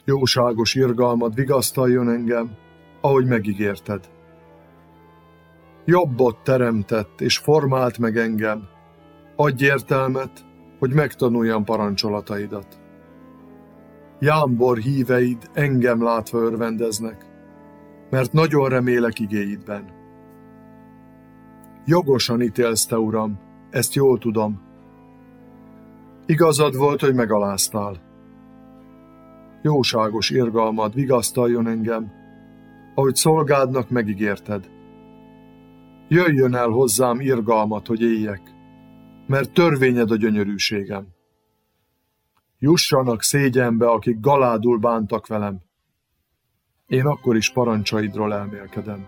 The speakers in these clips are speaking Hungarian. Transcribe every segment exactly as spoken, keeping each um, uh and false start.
Jóságos irgalmad vigasztaljon engem, ahogy megígérted. Jobbot teremtett és formált meg engem, adj értelmet, hogy megtanuljam parancsolataidat. Jámbor híveid engem látva örvendeznek, mert nagyon remélek igéidben. Jogosan ítélsz te, Uram, ezt jól tudom. Igazad volt, hogy megaláztál. Jóságos irgalmad vigasztaljon engem, ahogy szolgádnak megígérted. Jöjjön el hozzám irgalmat, hogy éljek, mert törvényed a gyönyörűségem. Jussanak szégyenbe, akik galádul bántak velem. Én akkor is parancsaidról elmélkedem.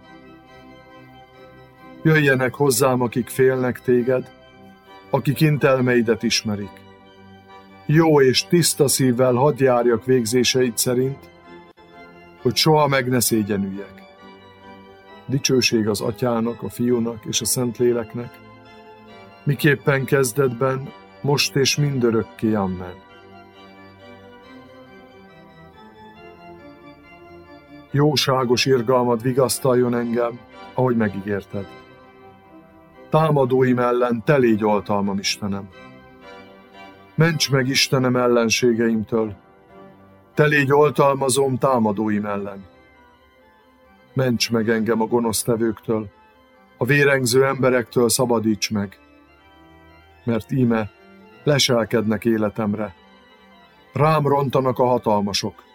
Jöjjenek hozzám, akik félnek téged, akik intelmeidet ismerik. Jó és tiszta szívvel hadd járjak végzéseid szerint, hogy soha meg ne szégyenüljek. Dicsőség az Atyának, a Fiúnak és a Szentléleknek, miképpen kezdetben, most és mindörökké. Amen. Jóságos irgalmad vigasztaljon engem, ahogy megígérted. Támadóim ellen te légy oltalmam, Istenem. Ments meg, Istenem, ellenségeimtől, te légy oltalmazom támadóim ellen. Ments meg engem a gonosztevőktől, a vérengző emberektől szabadíts meg, mert íme leselkednek életemre, rám rontanak a hatalmasok.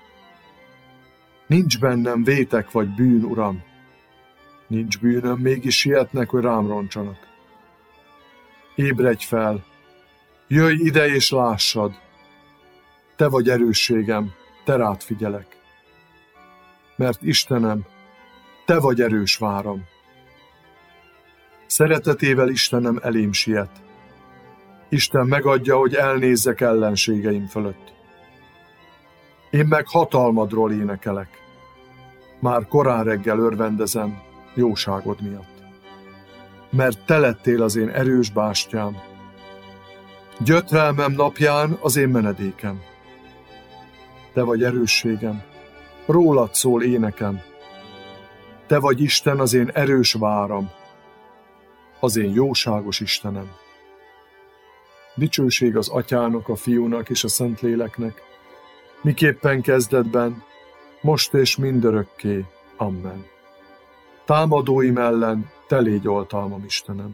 Nincs bennem vétek vagy bűn, Uram, nincs bűnöm, mégis sietnek, hogy rám roncsanak. Ébredj fel, jöjj ide és lássad, te vagy erősségem, te rád figyelek. Mert Istenem, te vagy erős váram. Szeretetével Istenem elém siet. Isten megadja, hogy elnézzek ellenségeim fölött. Én meg hatalmadról énekelek. Már korán reggel örvendezem jóságod miatt. Mert te lettél az én erős bástyám. Gyötrelmem napján az én menedékem. Te vagy erősségem, rólad szól énekem. Te vagy Isten, az én erős váram, az én jóságos Istenem. Dicsőség az Atyának, a Fiúnak és a Szentléleknek, miképpen kezdetben, most és mindörökké. Amen. Támadóim ellen te légy oltalmam, Istenem.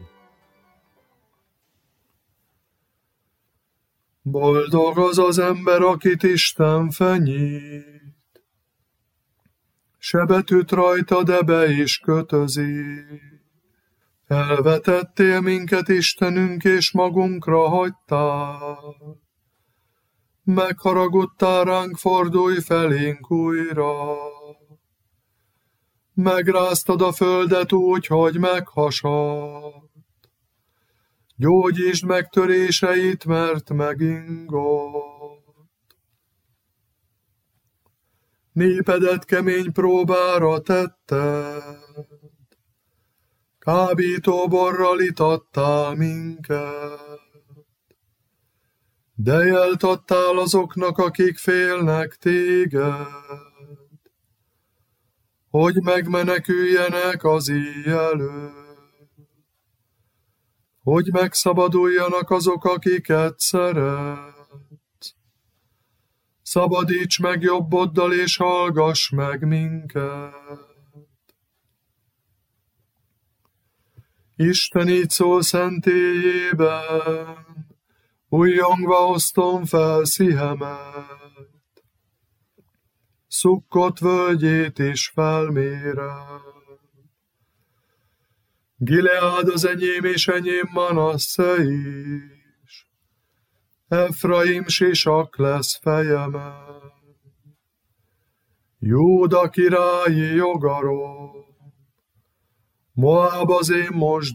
Boldog az az ember, akit Isten fenyít, sebet üt rajta, de be is kötözi. Elvetettél minket, Istenünk, és magunkra hagytál. Megharagudtál ránk, fordulj felénk újra. Megráztad a földet úgy, hogy meghasadt. Gyógyítsd meg töréseit, mert megingott. Népedet kemény próbára tetted, kábítóborral itattál minket. De jelt adtál azoknak, akik félnek téged, hogy megmeneküljenek az íj elől. Hogy megszabaduljanak azok, akiket szeretsz. Szabadíts meg jobboddal, és hallgass meg minket. Isten így szól szentélyében, újjongva osztom fel szívemet. Szukkot völgyét is felmérem. Gileád az enyém, és enyém Manasszé is. Efraim sisak lesz fejemen. Júda királyi jogarom, Moáb az én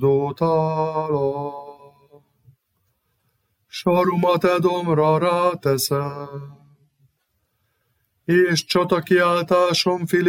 mosdótálam. Sarumat Edomra ráteszem, és csatakiáltásom Filip